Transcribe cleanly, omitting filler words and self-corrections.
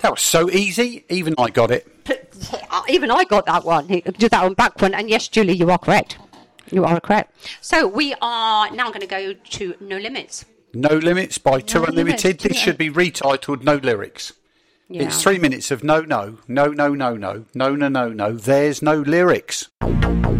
That was so easy. Even I got it. Even I got that one. Did that one back one. And yes, Julie, you are correct. You are correct. So we are now going to go to No Limits. No Limits by Two Unlimited. This should be retitled No Lyrics. Yeah. It's 3 minutes of no, no, no, no, no, no, no, no, no, no. There's no lyrics.